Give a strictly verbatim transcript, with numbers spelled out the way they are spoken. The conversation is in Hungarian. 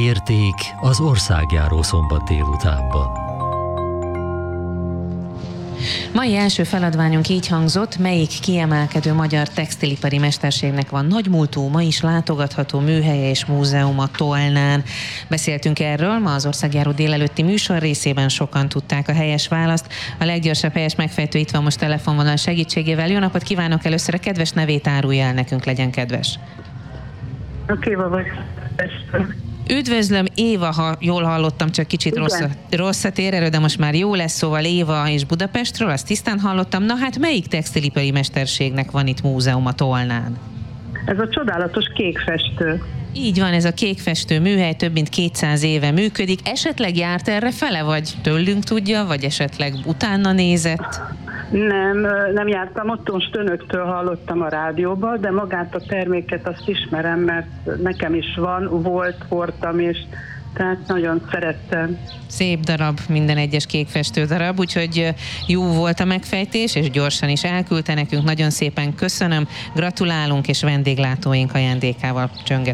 érték az országjáró szombat délutánban. Mai első feladványunk így hangzott: melyik kiemelkedő magyar textilipari mesterségnek van nagymúltú, ma is látogatható műhelye és múzeuma Tolnán. Beszéltünk erről, ma az országjáró délelőtti műsor részében sokan tudták a helyes választ. A leggyorsabb helyes megfejtő itt van most telefonvonal segítségével. Jó napot kívánok! Először a kedves nevét árulja el nekünk, legyen kedves. Éva vagy. Üdvözlöm, Éva, ha jól hallottam, csak kicsit rosszat, rosszat ér erről, de most már jó lesz, szóval Éva és Budapestről, azt tisztán hallottam. Na hát melyik textilipari mesterségnek van itt múzeuma Tolnán? Ez a csodálatos kékfestő. Így van, ez a kékfestő műhely több mint kétszáz éve működik. Esetleg járt erre fele, vagy tőlünk tudja, vagy esetleg utána nézett? Nem, nem jártam ott, most önöktől hallottam a rádióban, de magát a terméket azt ismerem, mert nekem is van, volt, hordtam, és tehát nagyon szerettem. Szép darab, minden egyes kékfestő darab, úgyhogy jó volt a megfejtés, és gyorsan is elküldte nekünk. Nagyon szépen köszönöm, gratulálunk, és vendéglátóink ajándékával csönget